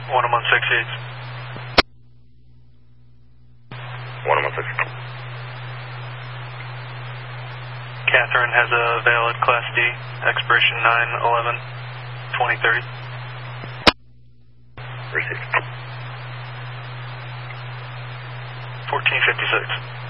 1168. 1168. Catherine has a valid Class D, expiration 9/11/2030. Received. 1456.